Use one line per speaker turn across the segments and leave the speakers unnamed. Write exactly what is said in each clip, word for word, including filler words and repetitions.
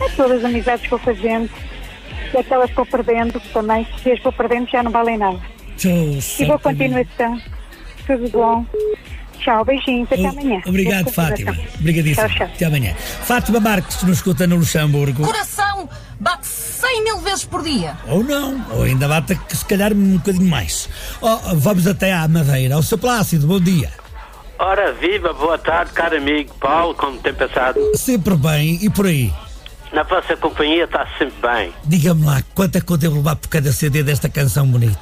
todas as amizades que vou fazendo, e aquelas que vou perdendo, também, se as vou perdendo já não valem nada. E boa continuação. Tudo bom. Tchau, beijinhos, até amanhã.
Obrigado, Fátima. Obrigadíssimo.
Tchau, tchau.
Até amanhã. Fátima Marques nos escuta no Luxemburgo.
Coração bate cem mil vezes por dia.
Ou não, ou ainda bate se calhar um bocadinho mais. Oh, vamos até à Madeira. Ao seu Plácido, bom dia.
Ora viva, boa tarde, caro amigo Paulo, como tem passado?
Sempre bem, e por aí?
Na vossa companhia está sempre bem.
Diga-me lá, quanto é que eu devo levar por cada C D desta canção bonita?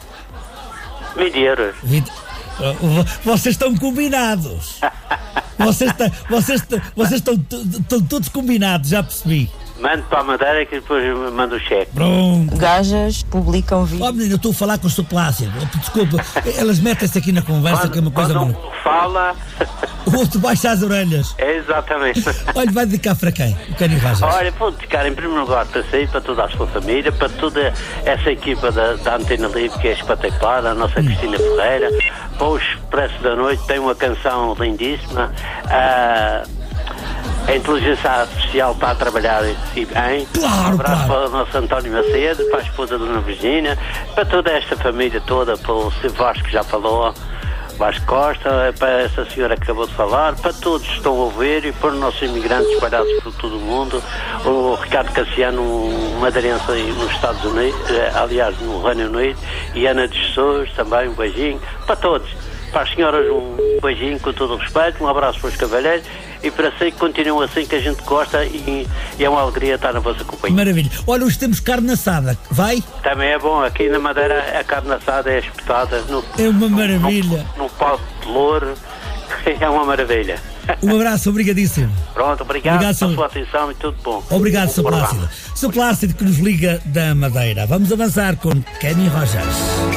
vinte euros.
vinte... Vocês estão combinados. Vocês, estão, vocês, estão, vocês estão, estão todos combinados, já percebi.
Mando para a Madeira que depois mando o cheque.
Pronto.
Gajas publicam vídeos.
Oh menino, eu estou a falar com o seu Plácido. Desculpa, elas metem-se aqui na conversa,
quando,
que é uma coisa
quando
boa.
Um fala.
O outro baixa as orelhas.
É exatamente.
Olha, vai dedicar para quem? O Kenny Rogers.
Olha, vou dedicar em primeiro lugar para si, para toda a sua família, para toda essa equipa da, da Antena Livre, que é espetacular, a nossa hum. Cristina Ferreira, para o Expresso da Noite, tem uma canção lindíssima. Uh, A inteligência artificial está a trabalhar e bem.
Claro,
um abraço
claro.
para o nosso António Macedo, para a esposa da Dona Virgínia, para toda esta família toda, para o Silvio Vasco que já falou, Vasco Costa, para essa senhora que acabou de falar, para todos que estão a ouvir e para os nossos imigrantes espalhados por todo o mundo, o Ricardo Cassiano, um madeirense nos Estados Unidos, aliás, no Reino Unido, e Ana de Jesus também, um beijinho, para todos. Para as senhoras um beijinho com todo o respeito, um abraço para os cavalheiros e para si que continuam assim, que a gente gosta e, e é uma alegria estar na vossa companhia.
Maravilha. Olha, hoje temos carne assada, vai?
Também é bom, aqui na Madeira a carne assada é espetada no,
é uma maravilha.
Num, num pau de louro, é uma maravilha.
Um abraço, obrigadíssimo.
Pronto, obrigado, obrigado pela
seu...
sua atenção e tudo bom.
Obrigado, Sr. Plácido. Sr. Plácido que nos liga da Madeira. Vamos avançar com Kenny Rogers.